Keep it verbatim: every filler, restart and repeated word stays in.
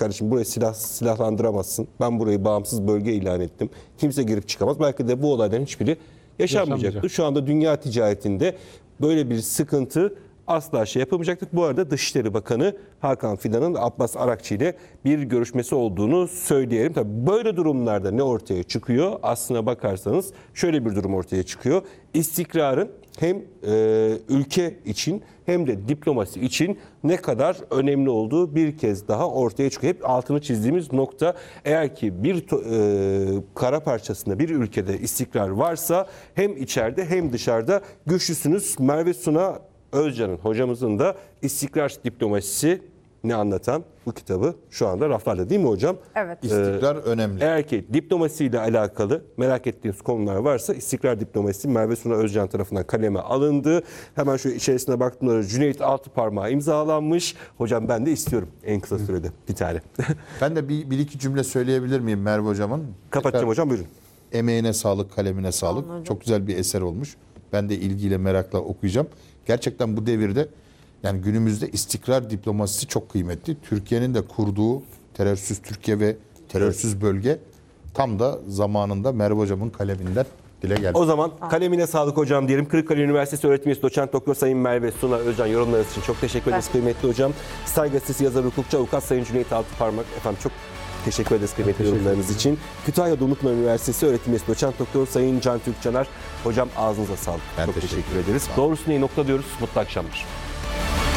kardeşim burayı silah, silahlandıramazsın. Ben burayı bağımsız bölge ilan ettim. Kimse girip çıkamaz. Belki de bu olayların hiçbiri yaşanmayacaktı. Yaşanmayacak. Şu anda dünya ticaretinde böyle bir sıkıntı asla şey yapamayacaktık. Bu arada Dışişleri Bakanı Hakan Fidan'ın Abbas Arakçı ile bir görüşmesi olduğunu söyleyelim. Tabii böyle durumlarda ne ortaya çıkıyor? Aslına bakarsanız şöyle bir durum ortaya çıkıyor. İstikrarın hem e, ülke için hem de diplomasi için ne kadar önemli olduğu bir kez daha ortaya çıkıyor. Hep altını çizdiğimiz nokta, eğer ki bir e, kara parçasında bir ülkede istikrar varsa hem içeride hem dışarıda güçlüsünüz. Merve Suna Özcan'ın, hocamızın da İstikrar Diplomasisi ne anlatan bu kitabı şu anda raflarda, değil mi hocam? Evet. İstikrar önemli. Eğer ki diplomasiyle alakalı merak ettiğiniz konular varsa İstikrar Diplomasisi Merve Suna Özcan tarafından kaleme alındı. Hemen şu içerisine baktığımda Cüneyt Altıparmağı imzalanmış. Hocam ben de istiyorum en kısa sürede bir tane. Ben de bir, bir iki cümle söyleyebilir miyim Merve Hocam'ın? Kapatacağım hocam, buyurun. Emeğine sağlık, kalemine sağlık. Anladım. Çok güzel bir eser olmuş. Ben de ilgiyle, merakla okuyacağım. Gerçekten bu devirde, yani günümüzde istikrar diplomasisi çok kıymetli. Türkiye'nin de kurduğu terörsüz Türkiye ve terörsüz bölge tam da zamanında Merve Hocam'ın kaleminden dile geldi. O zaman kalemine sağlık hocam diyelim. Kırıkkale Üniversitesi öğretim üyesi doçent doktor Sayın Merve Suna Özcan, yorumlarınız için çok teşekkür ederiz kıymetli hocam. Star Gazetesi yazarı, hukukçu, avukat Sayın Cüneyt Altıparmak, efendim çok teşekkür ederiz kıymetli yorumlarınız için. Kütahya Dumlupınar Üniversitesi öğretim üyesi doçent doktor Sayın Can Türk Caner, hocam ağzınıza sağlık. Ben çok teşekkür teşekkür ederiz. Doğrusunu iyi nokta diyoruz. Mutlu akşamlar.